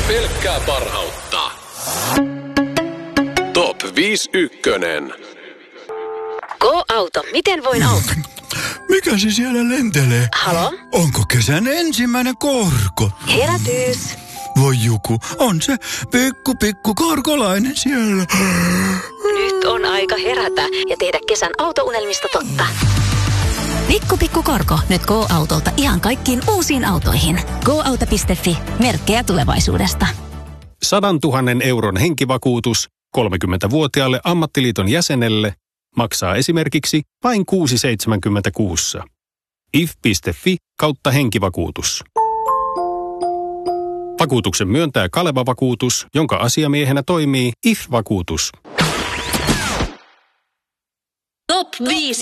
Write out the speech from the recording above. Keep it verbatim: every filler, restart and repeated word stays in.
Pelkkää parhautta. Top viisi ykkönen. Go-auto. Miten voin auttaa? Mikä se siellä lentelee? Halo? Onko kesän ensimmäinen korko? Herätys. Voi Juku, on se pikku pikku korkolainen siellä. Nyt on aika herätä ja tehdä kesän autounelmista totta. Pikku pikku korko. Nyt Go-autolta ihan kaikkiin uusiin autoihin. go auto piste fi. Merkkejä tulevaisuudesta. Sadantuhannen euron henkivakuutus kolmekymmentävuotiaalle ammattiliiton jäsenelle maksaa esimerkiksi vain kuusi pilkku seitsemänkymmentäkuusi. if piste fi kautta henkivakuutus. Vakuutuksen myöntää Kaleva Vakuutus, jonka asiamiehenä toimii I F-vakuutus. Top viisi.